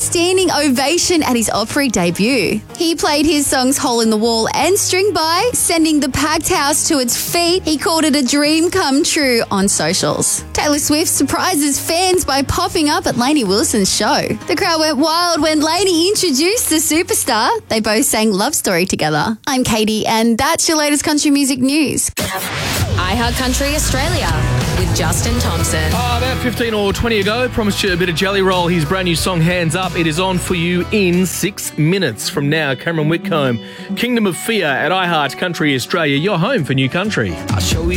standing ovation at his Opry debut. He played his songs Hole in the Wall and String By, sending the packed house to its feet. He called it a dream come true on socials. Taylor Swift surprises fans by popping up at Lainey Wilson's show. The crowd went wild when Lainey introduced the superstar. They both sang Love Story together. I'm Katie, and that's your latest country music news. iHeart Country Australia with Justin Thompson. About 15 or 20 ago, promised you a bit of Jelly Roll. His brand new song, Hands Up. It is on for you in 6 minutes from now. Cameron Whitcomb, Kingdom of Fear at iHeart Country Australia, your home for new country. I'll show you